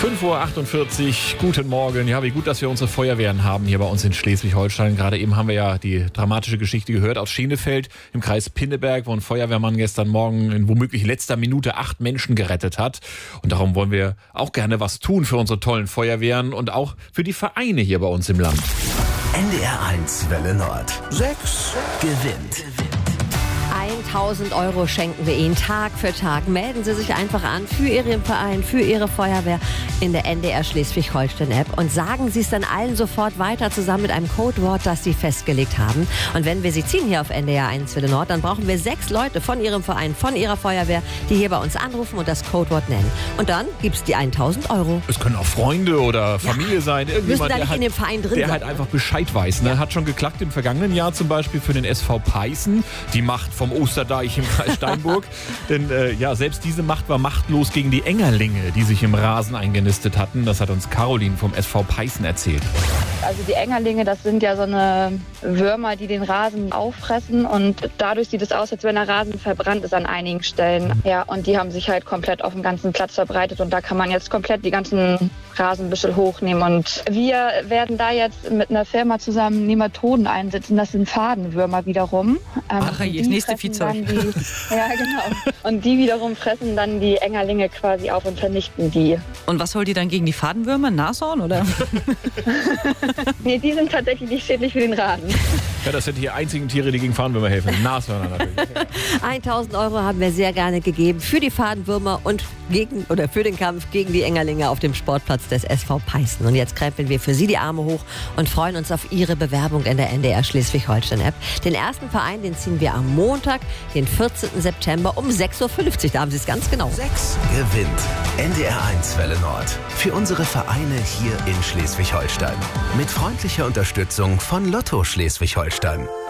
5:48 Uhr, guten Morgen. Ja, wie gut, dass wir unsere Feuerwehren haben hier bei uns in Schleswig-Holstein. Gerade eben haben wir ja die dramatische Geschichte gehört aus Schenefeld im Kreis Pinneberg, wo ein Feuerwehrmann gestern Morgen in womöglich letzter Minute 8 Menschen gerettet hat. Und darum wollen wir auch gerne was tun für unsere tollen Feuerwehren und auch für die Vereine hier bei uns im Land. NDR1 Welle Nord. 6 gewinnt. 1.000 € schenken wir Ihnen Tag für Tag. Melden Sie sich einfach an für Ihren Verein, für Ihre Feuerwehr in der NDR Schleswig-Holstein-App und sagen Sie es dann allen sofort weiter zusammen mit einem Codewort, das Sie festgelegt haben. Und wenn wir Sie ziehen hier auf NDR1 Welle Nord, dann brauchen wir 6 Leute von Ihrem Verein, von Ihrer Feuerwehr, die hier bei uns anrufen und das Codewort nennen. Und dann gibt es die 1.000 €. Es können auch Freunde oder Familie sein. Müssen da nicht in dem Verein drin der sein. halt einfach Bescheid weiß. Ne? Ja. Hat schon geklappt im vergangenen Jahr zum Beispiel für den SV Peißen. Die Macht vom Osterdeich im Kreis Steinburg. Denn selbst diese Macht war machtlos gegen die Engerlinge, die sich im Rasen eingenistet hatten. Das hat uns Caroline vom SV Peißen erzählt. Also die Engerlinge, das sind ja so eine Würmer, die den Rasen auffressen und dadurch sieht es aus, als wenn der Rasen verbrannt ist an einigen Stellen. Ja, und die haben sich halt komplett auf dem ganzen Platz verbreitet und da kann man jetzt komplett die ganzen Rasenbüschel hochnehmen und wir werden da jetzt mit einer Firma zusammen Nematoden einsetzen. Das sind Fadenwürmer wiederum. Ach, das nächste Viehzeug. Ja, genau. Und die wiederum fressen dann die Engerlinge quasi auf und vernichten die. Und was soll die dann gegen die Fadenwürmer? Nashorn oder? Nee, die sind tatsächlich nicht schädlich für den Rasen. Ja, das sind die einzigen Tiere, die gegen Fadenwürmer helfen. Nashörner natürlich. 1.000 € haben wir sehr gerne gegeben für die Fadenwürmer und für den Kampf gegen die Engerlinge auf dem Sportplatz des SV Peißen. Und jetzt krempeln wir für Sie die Arme hoch und freuen uns auf Ihre Bewerbung in der NDR Schleswig-Holstein-App. Den ersten Verein, den ziehen wir am Montag, den 14. September um 6:50 Uhr. Da haben Sie es ganz genau. 6 gewinnt. NDR1 Welle Nord. Für unsere Vereine hier in Schleswig-Holstein. Mit freundlicher Unterstützung von Lotto Schleswig-Holstein.